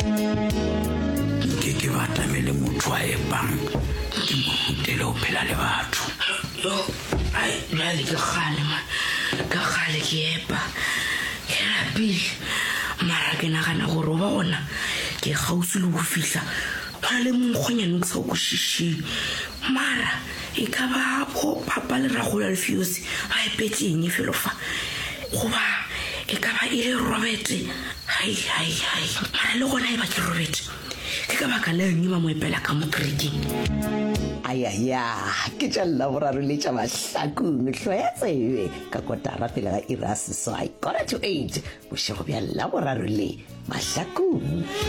ke batamele motho a epang ke mo rutele ho phela le batho. Ai jwale ke kgale man ka kgale ke epa ke rapile mara ke nagana gore ba ona ke gausi le go fihla ba le mongkgonyane o sa go shishi mara e ka ba go papa le ragola le fiosi ba epetseng felo fa goba e ka ba ile Robert hai mara le gona e ba ke Robert ke ka baka le nngwe mo epela ka mo trading. Ayaya ke tša Laboraro le tša Mahlakong hloetsebe ka kotara pele ga irasi so I got to 8 bošego bja Laboraro le Mahlakong.